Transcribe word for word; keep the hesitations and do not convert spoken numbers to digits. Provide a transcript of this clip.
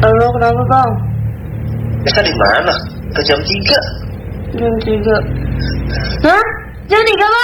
Halo, kenapa bang? Kita di mana? Ke jam tiga. Jam tiga. Hah? Jam tiga bang?